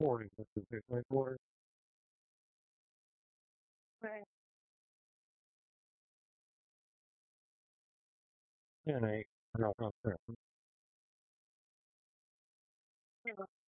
40 with the Bitcoin quarter. Right. And I got up there.